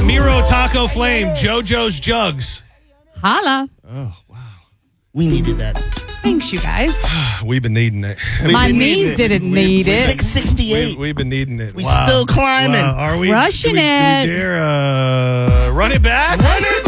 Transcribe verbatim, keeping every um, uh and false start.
Miro Taco Flame, JoJo's Jugs. Holla. Oh, wow. We needed that. Thanks, you guys. We've been needing it. My been knees needing it. didn't need it. six sixty-eight. We, we've been needing it. We Wow. still climbing. Wow. Are we? Rushing do we, it. Do we dare uh, run it back? Run it